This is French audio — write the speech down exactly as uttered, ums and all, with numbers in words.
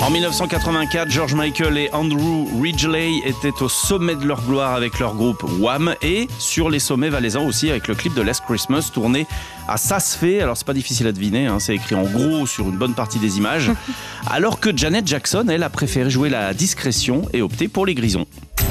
En dix-neuf cent quatre-vingt-quatre, George Michael et Andrew Ridgeley étaient au sommet de leur gloire avec leur groupe Wham et sur les sommets valaisans aussi avec le clip de Last Christmas tourné à Saas-Fee. Alors c'est pas difficile à deviner, hein, c'est écrit en gros sur une bonne partie des images. Alors que Janet Jackson, elle, a préféré jouer la discrétion et opter pour les grisons.